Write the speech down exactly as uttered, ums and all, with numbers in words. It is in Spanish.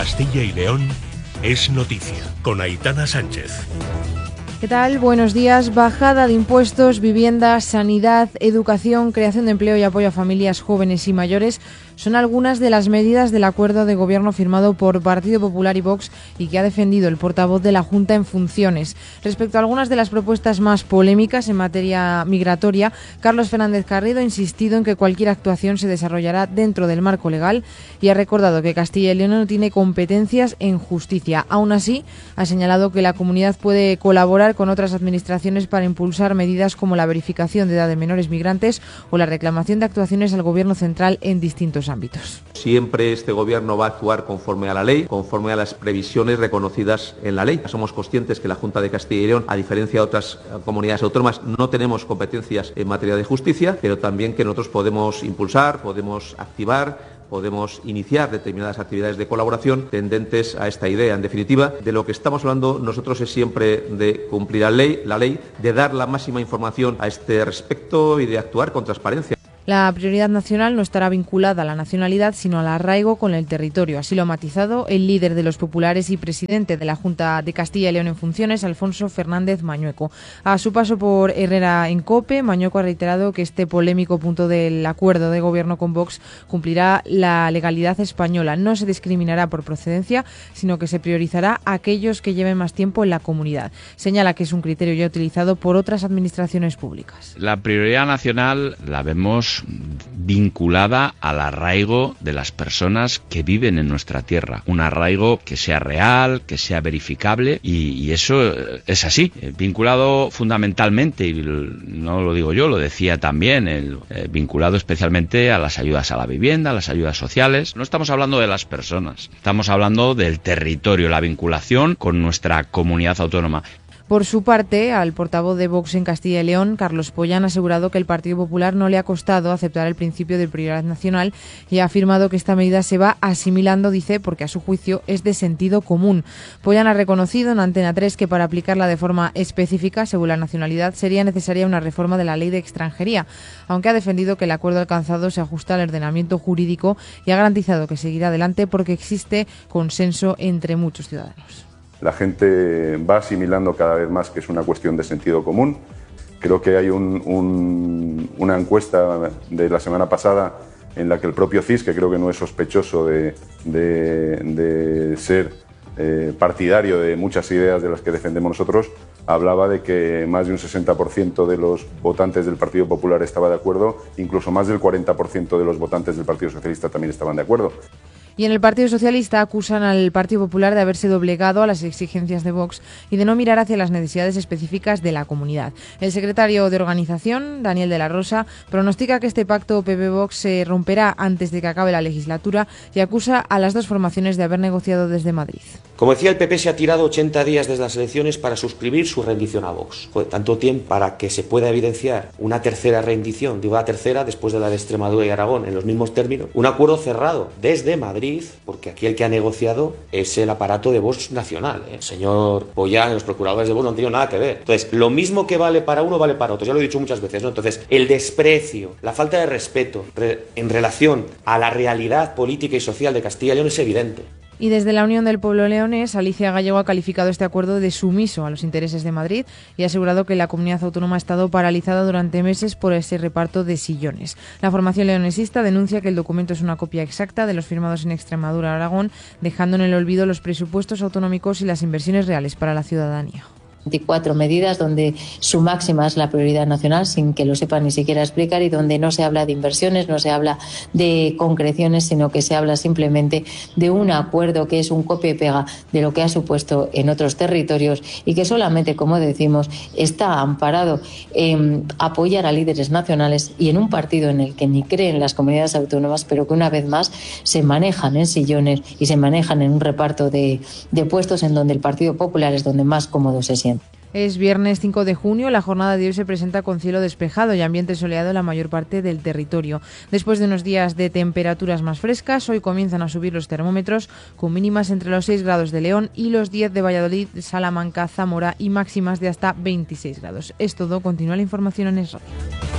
Castilla y León es noticia, con Aitana Sánchez. ¿Qué tal? Buenos días. Bajada de impuestos, vivienda, sanidad, educación, creación de empleo y apoyo a familias jóvenes y mayores son algunas de las medidas del acuerdo de gobierno firmado por Partido Popular y Vox y que ha defendido el portavoz de la Junta en funciones. Respecto a algunas de las propuestas más polémicas en materia migratoria, Carlos Fernández Carrido ha insistido en que cualquier actuación se desarrollará dentro del marco legal y ha recordado que Castilla y León no tiene competencias en justicia. Aún así, ha señalado que la comunidad puede colaborar con otras administraciones para impulsar medidas como la verificación de edad de menores migrantes o la reclamación de actuaciones al Gobierno central en distintos ámbitos. Siempre este Gobierno va a actuar conforme a la ley, conforme a las previsiones reconocidas en la ley. Somos conscientes que la Junta de Castilla y León, a diferencia de otras comunidades autónomas, no tenemos competencias en materia de justicia, pero también que nosotros podemos impulsar, podemos activar, podemos iniciar determinadas actividades de colaboración tendentes a esta idea. En definitiva, de lo que estamos hablando nosotros es siempre de cumplir la ley, la ley, de dar la máxima información a este respecto y de actuar con transparencia. La prioridad nacional no estará vinculada a la nacionalidad, sino al arraigo con el territorio. Así lo ha matizado el líder de los populares y presidente de la Junta de Castilla y León en funciones, Alfonso Fernández Mañueco. A su paso por Herrera en COPE, Mañueco ha reiterado que este polémico punto del acuerdo de gobierno con Vox cumplirá la legalidad española. No se discriminará por procedencia, sino que se priorizará a aquellos que lleven más tiempo en la comunidad. Señala que es un criterio ya utilizado por otras administraciones públicas. La prioridad nacional la vemos vinculada al arraigo de las personas que viven en nuestra tierra. Un arraigo que sea real, que sea verificable y, y eso es así, vinculado fundamentalmente, y no lo digo yo, lo decía también, el, eh, vinculado especialmente a las ayudas a la vivienda, a las ayudas sociales. No estamos hablando de las personas, estamos hablando del territorio, la vinculación con nuestra comunidad autónoma. Por su parte, al portavoz de Vox en Castilla y León, Carlos Pollán, ha asegurado que el Partido Popular no le ha costado aceptar el principio de prioridad nacional y ha afirmado que esta medida se va asimilando, dice, porque a su juicio es de sentido común. Pollán ha reconocido en Antena tres que para aplicarla de forma específica, según la nacionalidad, sería necesaria una reforma de la ley de extranjería, aunque ha defendido que el acuerdo alcanzado se ajusta al ordenamiento jurídico y ha garantizado que seguirá adelante porque existe consenso entre muchos ciudadanos. La gente va asimilando cada vez más que es una cuestión de sentido común. Creo que hay un, un, una encuesta de la semana pasada en la que el propio C I S, que creo que no es sospechoso de, de, de ser eh, partidario de muchas ideas de las que defendemos nosotros, hablaba de que más de un sesenta por ciento de los votantes del Partido Popular estaba de acuerdo, incluso más del cuarenta por ciento de los votantes del Partido Socialista también estaban de acuerdo. Y en el Partido Socialista acusan al Partido Popular de haberse doblegado a las exigencias de Vox y de no mirar hacia las necesidades específicas de la comunidad. El secretario de Organización, Daniel de la Rosa, pronostica que este pacto P P-Vox se romperá antes de que acabe la legislatura y acusa a las dos formaciones de haber negociado desde Madrid. Como decía, el P P se ha tirado ochenta días desde las elecciones para suscribir su rendición a Vox. Joder, tanto tiempo para que se pueda evidenciar una tercera rendición, digo la tercera, después de la de Extremadura y Aragón, en los mismos términos. Un acuerdo cerrado desde Madrid, porque aquí el que ha negociado es el aparato de Vox nacional. El señor Pollán, los procuradores de Vox no han tenido nada que ver. Entonces, lo mismo que vale para uno, vale para otro. Ya lo he dicho muchas veces, ¿no? Entonces, el desprecio, la falta de respeto re- en relación a la realidad política y social de Castilla y León es evidente. Y desde la Unión del Pueblo Leonés, Alicia Gallego ha calificado este acuerdo de sumiso a los intereses de Madrid y ha asegurado que la comunidad autónoma ha estado paralizada durante meses por ese reparto de sillones. La formación leonesista denuncia que el documento es una copia exacta de los firmados en Extremadura y Aragón, dejando en el olvido los presupuestos autonómicos y las inversiones reales para la ciudadanía. veinticuatro medidas donde su máxima es la prioridad nacional, sin que lo sepan ni siquiera explicar, y donde no se habla de inversiones, no se habla de concreciones, sino que se habla simplemente de un acuerdo que es un copia y pega de lo que ha supuesto en otros territorios y que solamente, como decimos, está amparado en apoyar a líderes nacionales y en un partido en el que ni creen las comunidades autónomas, pero que una vez más se manejan en sillones y se manejan en un reparto de, de puestos en donde el Partido Popular es donde más cómodo se siente. Es viernes cinco de junio, la jornada de hoy se presenta con cielo despejado y ambiente soleado en la mayor parte del territorio. Después de unos días de temperaturas más frescas, hoy comienzan a subir los termómetros con mínimas entre los seis grados de León y los diez de Valladolid, Salamanca, Zamora y máximas de hasta veintiséis grados. Es todo, continúa la información en Es Radio.